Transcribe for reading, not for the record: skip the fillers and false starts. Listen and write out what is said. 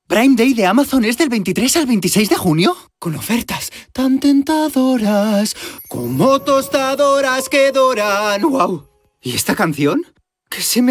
Prime Day de Amazon es del 23 al 26 de junio. Con ofertas tan tentadoras como tostadoras que doran. ¡Wow! ¿Y esta canción? ¿Qué se me